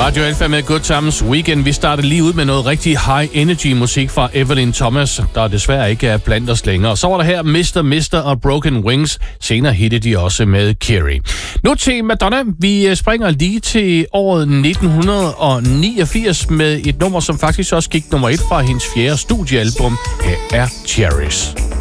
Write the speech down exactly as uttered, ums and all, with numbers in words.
Radio Alfa med Good Times Weekend. Vi startede lige ud med noget rigtig high energy musik fra Evelyn Thomas, der desværre ikke er blandt os længere. Så var der her mister mister og Broken Wings. Senere hittede de også med Kerry. Nu til Madonna. Vi springer lige til året nitten niogfirs med et nummer, som faktisk også gik nummer et fra hendes fjerde studiealbum. Her er Cherries.